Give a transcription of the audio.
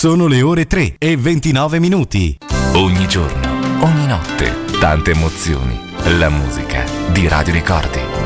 Sono le ore 3:29. Ogni giorno, ogni notte, tante emozioni. La musica di Radio Ricordi.